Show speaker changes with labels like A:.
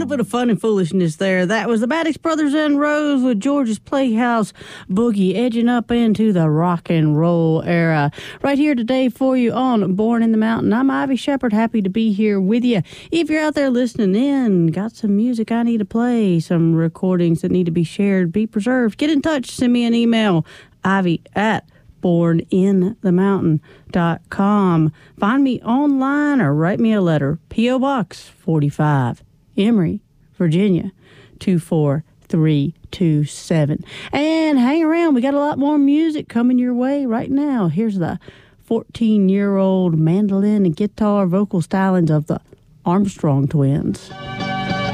A: bit of fun and foolishness there. That was the Maddox Brothers and Rose with George's Playhouse Boogie, edging up into the rock and roll era. Right here today for you on Born in the Mountain. I'm Ivy Shepherd, happy to be here with you. If you're out there listening in, got some music I need to play, some recordings that need to be shared, be preserved, get in touch, send me an email, ivy@borninthemountain.com. Find me online or write me a letter. P.O. Box 45, Emory, Virginia 24327. And hang around. We got a lot more music coming your way right now. Here's the 14-year-old mandolin and guitar vocal stylings of the Armstrong Twins.